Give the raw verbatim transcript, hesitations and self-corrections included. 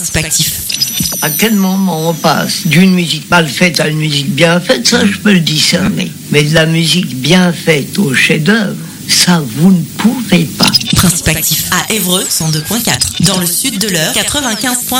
Prospectif. À quel moment on passe d'une musique mal faite à une musique bien faite, ça je peux le discerner. Mais de la musique bien faite au chef-d'œuvre, ça vous ne pouvez pas. Prospectif à Évreux cent deux point quatre. Dans le sud de l'Eure quatre-vingt-quinze point